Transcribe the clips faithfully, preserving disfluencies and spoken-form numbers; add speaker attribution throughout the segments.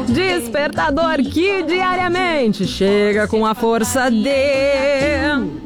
Speaker 1: Despertador que diariamente chega com a força de...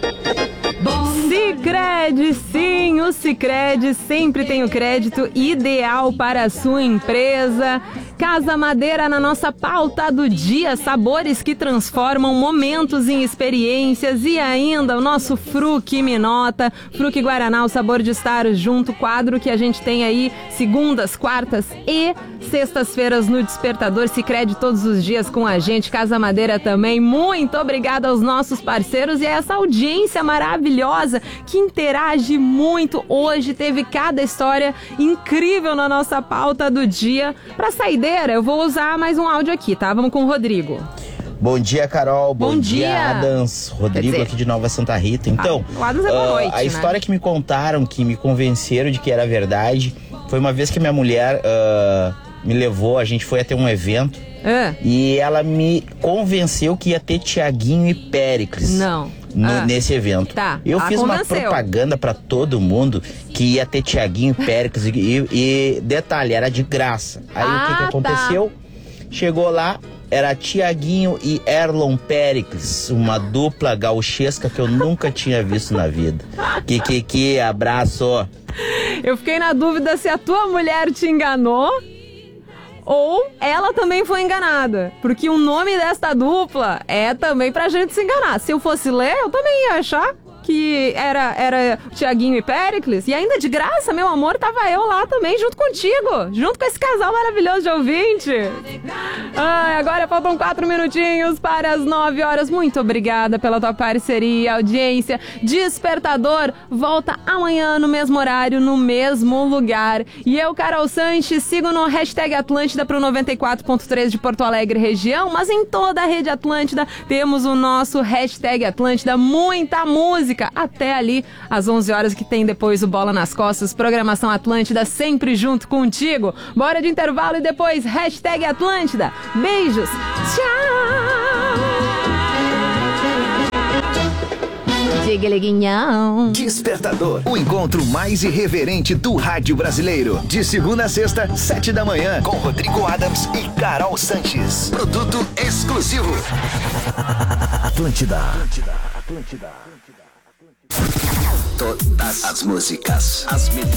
Speaker 1: Sicredi, sim, o Sicredi sempre tem o crédito ideal para a sua empresa. Casa Madeira na nossa pauta do dia, sabores que transformam momentos em experiências, e ainda o nosso Fruc Minota, Fruc Guaraná, o sabor de estar junto, quadro que a gente tem aí segundas, quartas e sextas-feiras no Despertador. Sicredi todos os dias com a gente, Casa Madeira também. Muito obrigada aos nossos parceiros e a essa audiência maravilhosa que interage muito. Hoje teve cada história incrível na nossa pauta do dia. Para saideira, eu vou usar mais um áudio aqui, tá? Vamos com o Rodrigo.
Speaker 2: Bom dia, Carol. Bom,
Speaker 1: Bom
Speaker 2: dia,
Speaker 1: dia,
Speaker 2: Adams. Rodrigo
Speaker 1: dizer,
Speaker 2: aqui de Nova Santa Rita. Então,
Speaker 1: ah, o Adams é boa
Speaker 2: uh,
Speaker 1: noite,
Speaker 2: a
Speaker 1: né?
Speaker 2: história que me contaram, que me convenceram de que era verdade, foi uma vez que minha mulher uh, me levou, a gente foi até um evento,
Speaker 1: ah.
Speaker 2: e ela me convenceu que ia ter Tiaguinho e Péricles.
Speaker 1: Não.
Speaker 2: No,
Speaker 1: ah.
Speaker 2: nesse evento.
Speaker 1: Tá.
Speaker 2: Eu
Speaker 1: Ela
Speaker 2: fiz
Speaker 1: convenceu.
Speaker 2: uma propaganda pra todo mundo que ia ter Tiaguinho e Péricles, e, e detalhe, era de graça. Aí
Speaker 1: ah,
Speaker 2: o que, que aconteceu? Tá. Chegou lá, era Tiaguinho e Erlon Péricles, uma dupla gauchesca que eu nunca tinha visto na vida. Que, que, que, abraço.
Speaker 1: Eu fiquei na dúvida se a tua mulher te enganou ou ela também foi enganada. Porque o nome desta dupla é também pra gente se enganar. Se eu fosse ler, eu também ia achar que era, era Tiaguinho e Péricles. E ainda de graça, meu amor, tava eu lá também, junto contigo. Junto com esse casal maravilhoso de ouvinte. Ai, agora faltam quatro minutinhos para as nove horas. Muito obrigada pela tua parceria, audiência. Despertador volta amanhã no mesmo horário, no mesmo lugar. E eu, Carol Sanches, sigo no hashtag Atlântida pro noventa e quatro ponto três de Porto Alegre região. Mas em toda a rede Atlântida temos o nosso hashtag Atlântida. Muita música. Até ali, às onze horas, que tem depois o Bola nas Costas, programação Atlântida, sempre junto contigo. Bora de intervalo e depois hashtag Atlântida. Beijos, tchau! Diga-liguinhão.
Speaker 3: Despertador, o encontro mais irreverente do rádio brasileiro. De segunda a sexta, sete da manhã, com Rodrigo Adams e Carol Sanches. Produto exclusivo. Atlântida. Atlântida. Atlântida. Todas as músicas, as melhores.